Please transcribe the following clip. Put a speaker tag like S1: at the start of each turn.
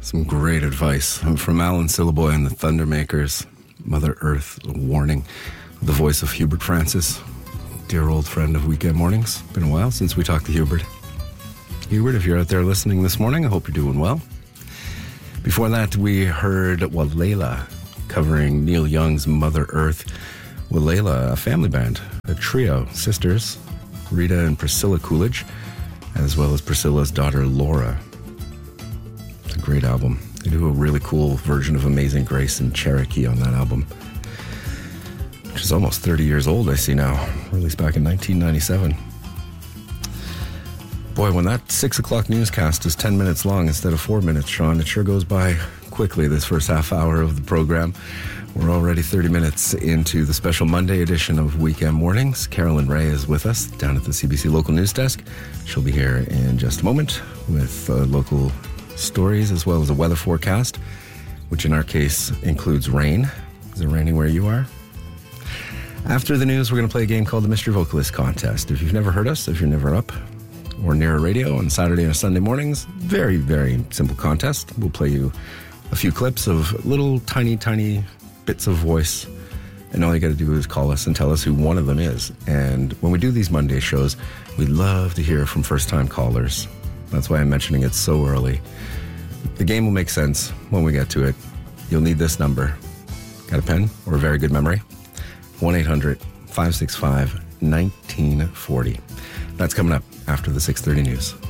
S1: Some great advice from Alan Syliboy and the Thundermakers. Mother Earth, a warning. The voice of Hubert Francis, dear old friend of Weekend Mornings. Been a while since we talked to Hubert. Hubert, if you're out there listening this morning, I hope you're doing well. Before that, we heard Walela covering Neil Young's Mother Earth. Walela, a family band, a trio, sisters, Rita and Priscilla Coolidge, as well as Priscilla's daughter, Laura. It's a great album. They do a really cool version of Amazing Grace in Cherokee on that album, which is almost 30 years old, I see now. Released back in 1997. Boy, when that 6 o'clock newscast is 10 minutes long instead of 4 minutes, Sean, it sure goes by quickly, this first half hour of the program. We're already 30 minutes into the special Monday edition of Weekend Mornings. Carolyn Ray is with us down at the CBC Local News Desk. She'll be here in just a moment with local stories as well as a weather forecast, which in our case includes rain. Is it raining where you are? After the news, we're going to play a game called the Mystery Vocalist Contest. If you've never heard us, if you're never up or near a radio on Saturday or Sunday mornings, very, very simple contest. We'll play you a few clips of little tiny bits of voice, and all you got to do is call us and tell us who one of them is. And when we do these Monday shows, we love to hear from first-time callers. That's why I'm mentioning it so early. The game will make sense when we get to it. You'll need this number. Got a pen or a very good memory? 1-800-565-1940. That's coming up after the 6:30 news.